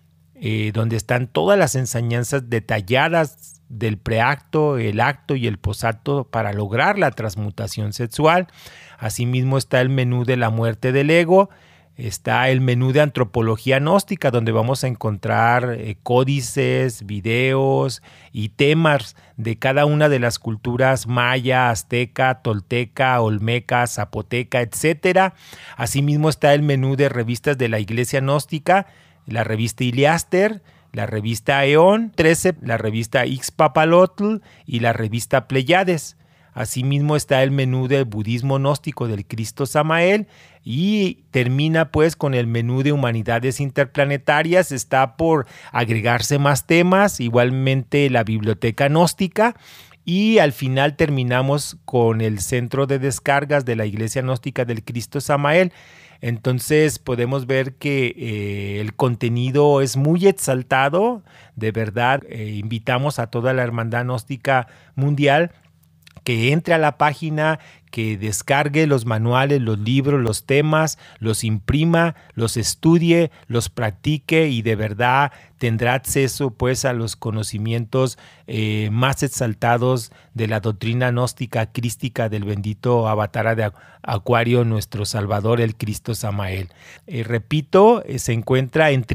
donde están todas las enseñanzas detalladas del preacto, el acto y el posacto para lograr la transmutación sexual. Asimismo está el menú de la muerte del ego, está el menú de antropología gnóstica, donde vamos a encontrar códices, videos y temas de cada una de las culturas maya, azteca, tolteca, olmeca, zapoteca, etc. Asimismo está el menú de revistas de la Iglesia Gnóstica, la revista Iliaster, la revista Eón 13, la revista Ixpapalotl y la revista Pleiades. Asimismo está el menú del budismo gnóstico del Cristo Samael, y termina pues con el menú de humanidades interplanetarias. Está por agregarse más temas, igualmente la biblioteca gnóstica, y al final terminamos con el centro de descargas de la Iglesia Gnóstica del Cristo Samael. Entonces podemos ver que el contenido es muy exaltado, de verdad. Invitamos a toda la Hermandad Gnóstica Mundial que entre a la página, que descargue los manuales, los libros, los temas, los imprima, los estudie, los practique y de verdad tendrá acceso pues a los conocimientos más exaltados de la doctrina gnóstica crística del bendito Avatara de Acuario, nuestro Salvador, el Cristo Samael. Repito, se encuentra en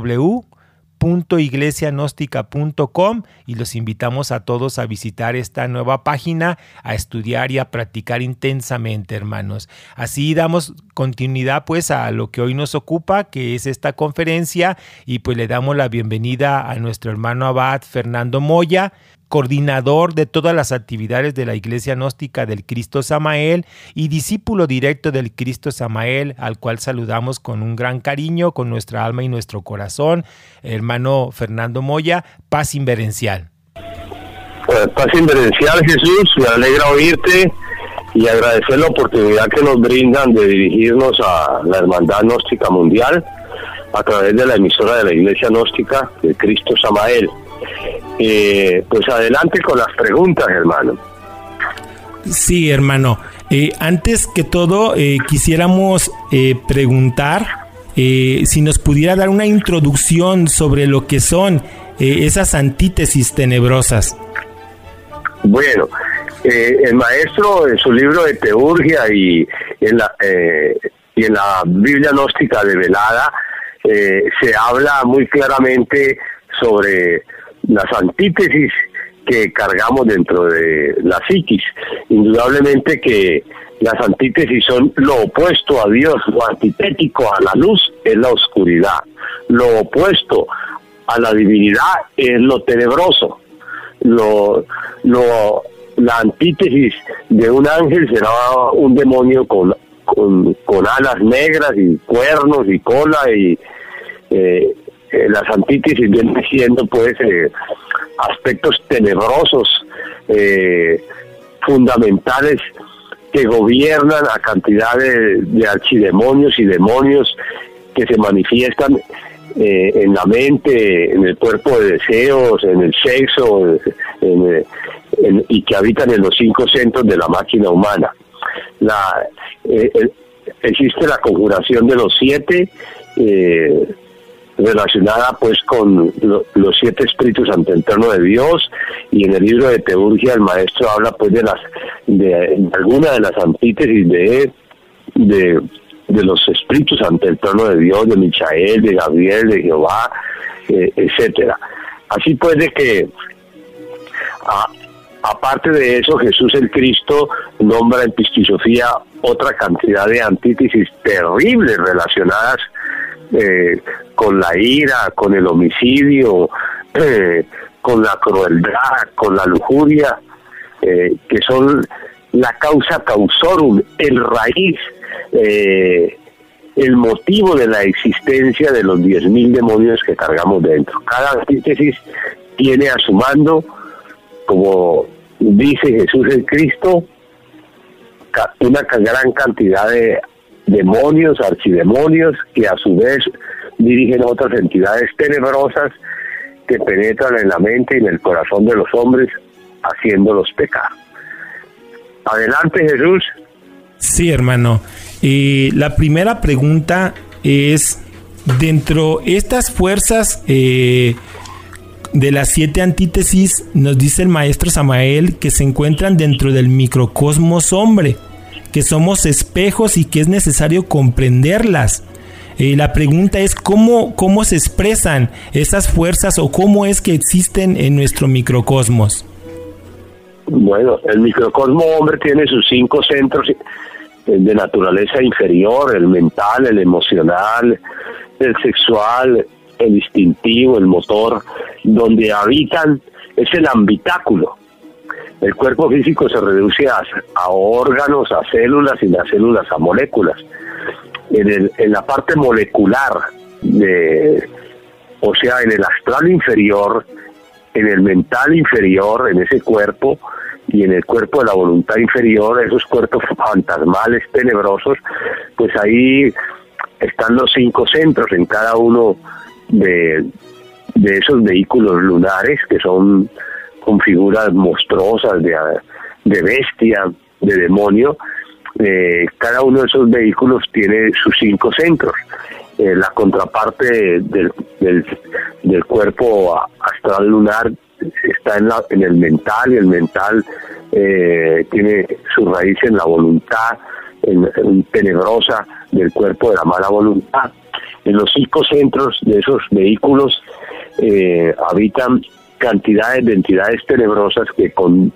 www.iglesiagnóstica.com y los invitamos a todos a visitar esta nueva página, a estudiar y a practicar intensamente, hermanos. Así damos continuidad pues a lo que hoy nos ocupa, que es esta conferencia, y pues le damos la bienvenida a nuestro hermano abad Fernando Moya, coordinador de todas las actividades de la Iglesia Gnóstica del Cristo Samael y discípulo directo del Cristo Samael, al cual saludamos con un gran cariño, con nuestra alma y nuestro corazón. Hermano Fernando Moya, paz inverencial. Paz inverencial, Jesús, me alegra oírte y agradecer la oportunidad que nos brindan de dirigirnos a la Hermandad Gnóstica Mundial a través de la emisora de la Iglesia Gnóstica del Cristo Samael. Pues adelante con las preguntas, hermano. Sí, hermano. Antes que todo, quisiéramos preguntar si nos pudiera dar una introducción sobre lo que son esas antítesis tenebrosas. Bueno, el maestro en su libro de teurgia y en la Biblia Gnóstica Develada se habla muy claramente sobre las antítesis que cargamos dentro de la psiquis. Indudablemente que las antítesis son lo opuesto a Dios, lo antitético a la luz es la oscuridad, lo opuesto a la divinidad es lo tenebroso, la antítesis de un ángel será un demonio con alas negras y cuernos y cola y las antítesis vienen siendo pues aspectos tenebrosos fundamentales que gobiernan a cantidad de archidemonios y demonios que se manifiestan en la mente, en el cuerpo de deseos, en el sexo, y que habitan en los 5 centros de la máquina humana. Existe la conjuración de los 7, relacionada pues con los 7 espíritus ante el trono de Dios, y en el libro de teurgia el maestro habla pues de algunas de las antítesis de los espíritus ante el trono de Dios, de Michael, de Gabriel, de Jehová, etcétera. Así pues de que aparte de eso, Jesús el Cristo nombra en Pistisofía otra cantidad de antítesis terribles relacionadas con la ira, con el homicidio, con la crueldad, con la lujuria, que son la causa causorum, el raíz, el motivo de la existencia de los 10.000 demonios que cargamos dentro. Cada antítesis tiene a su mando, como dice Jesús el Cristo, una gran cantidad de demonios, archidemonios, que a su vez dirigen a otras entidades tenebrosas que penetran en la mente y en el corazón de los hombres, haciéndolos pecar. Adelante, Jesús. Sí, hermano. La primera pregunta es, dentro de estas fuerzas de las 7 antítesis, nos dice el maestro Samael que se encuentran dentro del microcosmos hombre, que somos espejos y que es necesario comprenderlas. La pregunta es ¿cómo se expresan esas fuerzas o cómo es que existen en nuestro microcosmos? Bueno, el microcosmo hombre tiene sus 5 centros de naturaleza inferior: el mental, el emocional, el sexual, el instintivo, el motor. Donde habitan es el ambitáculo. El cuerpo físico se reduce a órganos, a células, y las células a moléculas. En la parte molecular, o sea, en el astral inferior, en el mental inferior, en ese cuerpo, y en el cuerpo de la voluntad inferior, esos cuerpos fantasmales, tenebrosos, pues ahí están los 5 centros en cada uno de esos vehículos lunares, que son con figuras monstruosas de bestia, de demonio. Cada uno de esos vehículos tiene sus 5 centros. La contraparte del cuerpo astral lunar está en el mental, y el mental tiene su raíz en la voluntad en tenebrosa del cuerpo de la mala voluntad. En los 5 centros de esos vehículos habitan cantidades de entidades tenebrosas que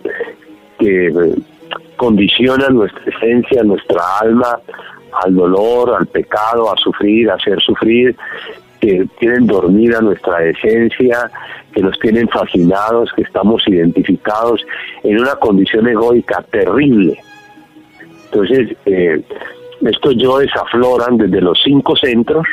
condicionan nuestra esencia, nuestra alma, al dolor, al pecado, a sufrir, a hacer sufrir, que tienen dormida nuestra esencia, que nos tienen fascinados, que estamos identificados en una condición egoica terrible. Entonces, estos yoes afloran desde los 5 centros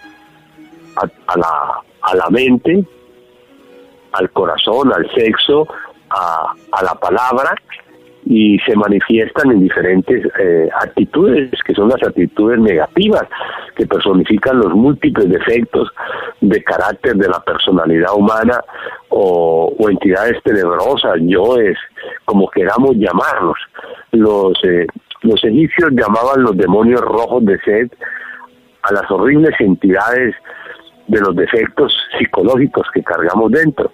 a la mente, al corazón, al sexo, a la palabra, y se manifiestan en diferentes actitudes, que son las actitudes negativas, que personifican los múltiples defectos de carácter de la personalidad humana, o entidades tenebrosas, yoes, como queramos llamarlos. Los egipcios llamaban los demonios rojos de Set a las horribles entidades de los defectos psicológicos que cargamos dentro.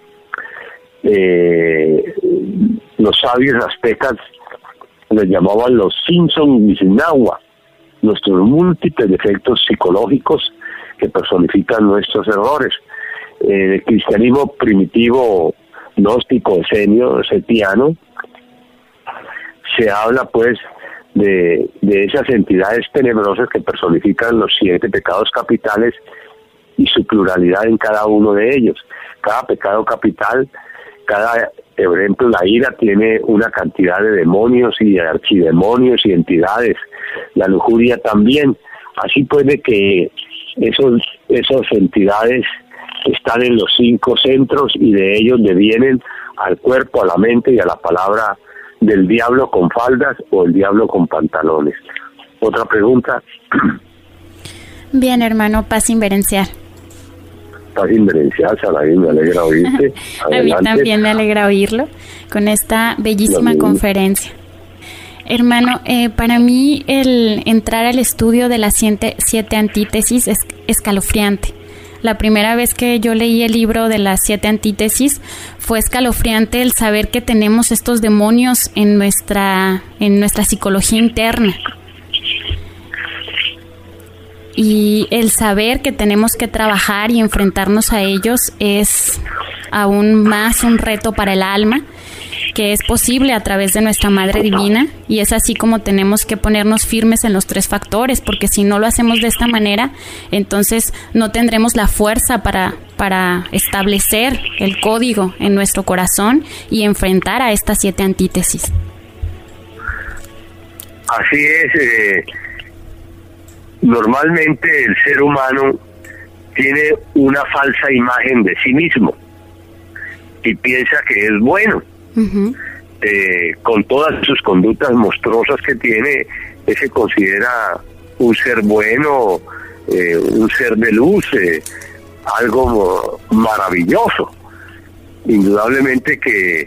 Los sabios aztecas les llamaban los Simpson Misinagua, nuestros múltiples defectos psicológicos que personifican nuestros errores. En el cristianismo primitivo, gnóstico, esenio, setiano, se habla pues de esas entidades tenebrosas que personifican los 7 pecados capitales y su pluralidad en cada uno de ellos. Cada pecado capital, por ejemplo, la ira tiene una cantidad de demonios y de archidemonios y entidades. La lujuria también. Así pues de que esas entidades están en los 5 centros, y de ellos devienen al cuerpo, a la mente y a la palabra del diablo con faldas o el diablo con pantalones. ¿Otra pregunta? Bien, hermano, paz inverencial. Paz inverencial, Saladín, me alegra oírte. A mí también me alegra oírlo con esta bellísima conferencia. Hermano, para mí el entrar al estudio de las 7 antítesis es escalofriante. La primera vez que yo leí el libro de las 7 antítesis fue escalofriante el saber que tenemos estos demonios en nuestra psicología interna. Y el saber que tenemos que trabajar y enfrentarnos a ellos es aún más un reto para el alma, que es posible a través de nuestra Madre Divina, y es así como tenemos que ponernos firmes en los 3 factores, porque si no lo hacemos de esta manera, entonces no tendremos la fuerza para establecer el código en nuestro corazón y enfrentar a estas 7 antítesis. Así es. Normalmente el ser humano tiene una falsa imagen de sí mismo y piensa que es bueno. Uh-huh. Con todas sus conductas monstruosas que tiene, se considera un ser bueno, un ser de luz, algo maravilloso. Indudablemente que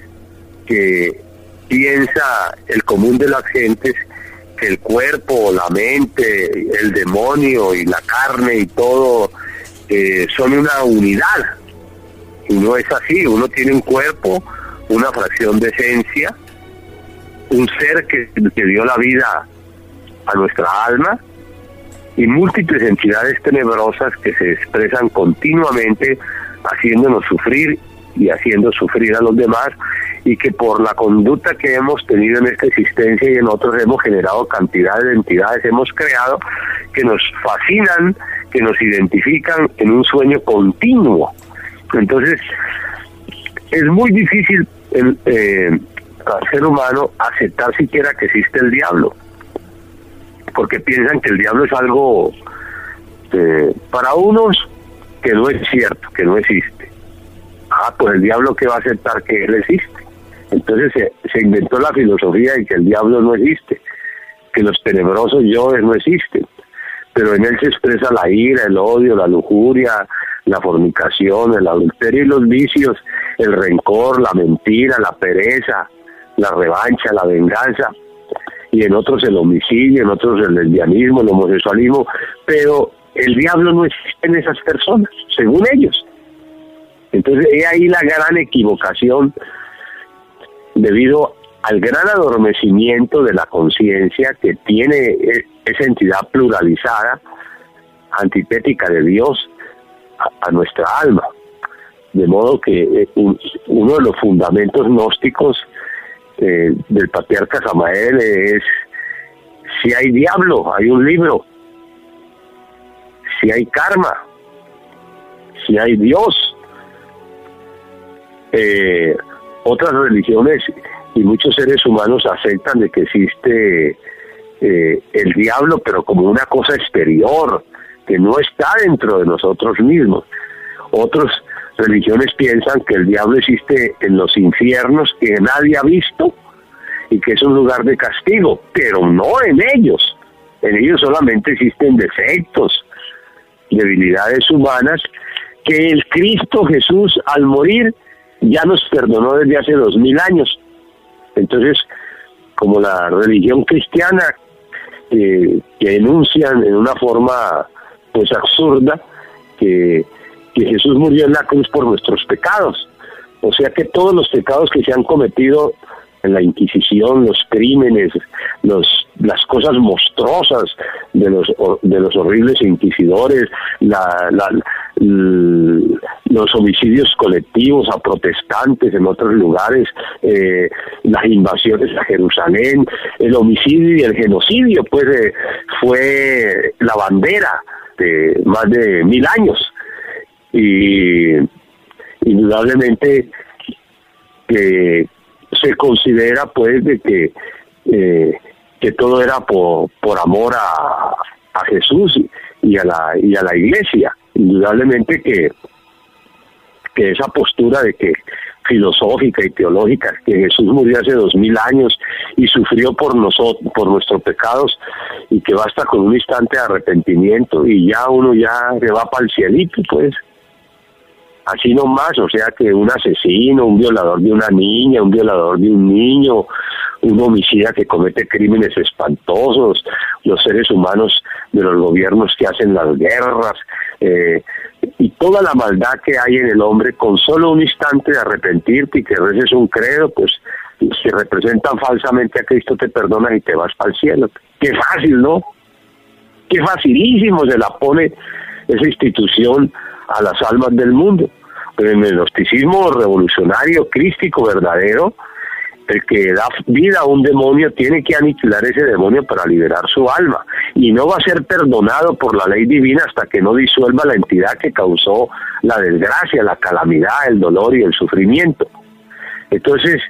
piensa el común de las gentes que el cuerpo, la mente, el demonio y la carne y todo son una unidad, y no es así. Uno tiene un cuerpo, una fracción de esencia, un ser que dio la vida a nuestra alma, y múltiples entidades tenebrosas que se expresan continuamente haciéndonos sufrir y haciendo sufrir a los demás, y que por la conducta que hemos tenido en esta existencia y en otros hemos generado cantidades de entidades, hemos creado que nos fascinan, que nos identifican en un sueño continuo. Entonces es muy difícil al ser humano aceptar siquiera que existe el diablo, porque piensan que el diablo es algo para unos que no es cierto, que no existe. pues el diablo que va a aceptar que él existe. Entonces se inventó la filosofía de que el diablo no existe, que los tenebrosos yoes no existen, pero en él se expresa la ira, el odio, la lujuria, la fornicación, el adulterio y los vicios, el rencor, la mentira, la pereza, la revancha, la venganza, y en otros el homicidio, en otros el lesbianismo, el homosexualismo, pero el diablo no existe en esas personas, según ellos. Entonces, he ahí la gran equivocación debido al gran adormecimiento de la conciencia que tiene esa entidad pluralizada, antitética de Dios, a nuestra alma. De modo que uno de los fundamentos gnósticos del patriarca Samael es: si hay diablo, hay un libro; si hay karma, si hay Dios. Otras religiones y muchos seres humanos aceptan de que existe el diablo, pero como una cosa exterior, que no está dentro de nosotros mismos. Otras religiones piensan que el diablo existe en los infiernos, que nadie ha visto, y que es un lugar de castigo, pero no en ellos. En ellos solamente existen defectos, debilidades humanas, que el Cristo Jesús al morir ya nos perdonó desde hace 2000 años. Entonces, como la religión cristiana que enuncian en una forma pues absurda que Jesús murió en la cruz por nuestros pecados, o sea que todos los pecados que se han cometido en la Inquisición, los crímenes, las cosas monstruosas de los horribles inquisidores, los homicidios colectivos a protestantes en otros lugares, las invasiones a Jerusalén, el homicidio y el genocidio, pues fue la bandera de más de 1000 años, y indudablemente que se considera pues de que todo era por amor a Jesús y a la Iglesia. Indudablemente que esa postura de que filosófica y teológica, que Jesús murió hace 2000 años y sufrió por nosotros, por nuestros pecados, y que basta con un instante de arrepentimiento y ya uno ya se va para el cielito, pues así nomás. O sea que un asesino, un violador de una niña, un violador de un niño, un homicida que comete crímenes espantosos, los seres humanos de los gobiernos que hacen las guerras, y toda la maldad que hay en el hombre, con solo un instante de arrepentirte y que reces un credo, pues se representan falsamente a Cristo, te perdonan y te vas para el cielo. Qué fácil, ¿no? Qué facilísimo se la pone esa institución a las almas del mundo. Pero en el gnosticismo revolucionario, crístico, verdadero, el que da vida a un demonio tiene que aniquilar ese demonio para liberar su alma, y no va a ser perdonado por la ley divina hasta que no disuelva la entidad que causó la desgracia, la calamidad, el dolor y el sufrimiento. Entonces,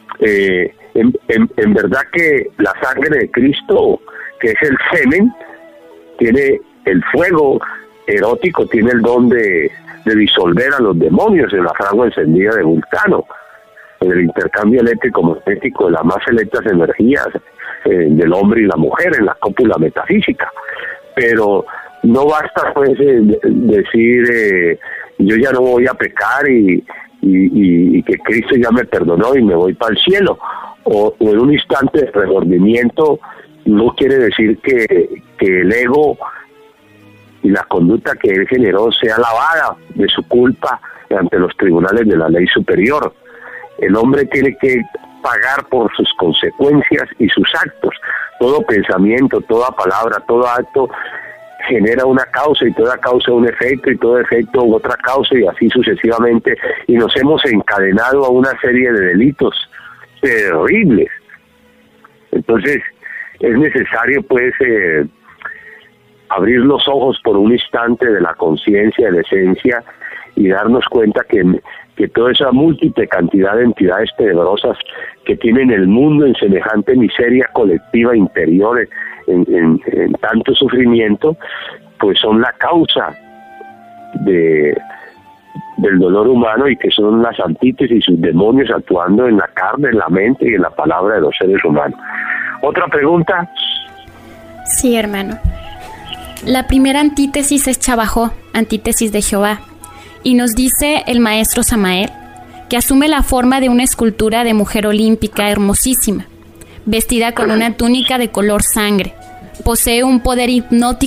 en verdad que la sangre de Cristo, que es el semen, tiene el fuego erótico, tiene el don de disolver a los demonios en la fragua encendida de Vulcano, en el intercambio eléctrico magnético de las más selectas energías del hombre y la mujer, en la cópula metafísica. Pero no basta pues decir yo ya no voy a pecar y que Cristo ya me perdonó y me voy para el cielo, o en un instante de remordimiento. No quiere decir que el ego y la conducta que él generó sea lavada de su culpa ante los tribunales de la ley superior. El hombre tiene que pagar por sus consecuencias y sus actos. Todo pensamiento, toda palabra, todo acto genera una causa, y toda causa un efecto, y todo efecto otra causa, y así sucesivamente, y nos hemos encadenado a una serie de delitos terribles. Entonces es necesario pues abrir los ojos por un instante de la conciencia, de la esencia, y darnos cuenta que toda esa múltiple cantidad de entidades tenebrosas que tienen el mundo en semejante miseria colectiva interior, en tanto sufrimiento, pues son la causa de del dolor humano y que son las antítesis y sus demonios actuando en la carne, en la mente y en la palabra de los seres humanos. ¿Otra pregunta? Sí, hermano. La primera antítesis es Chabajó, antítesis de Jehová, y nos dice el maestro Samael que asume la forma de una escultura de mujer olímpica hermosísima, vestida con una túnica de color sangre. Posee un poder hipnótico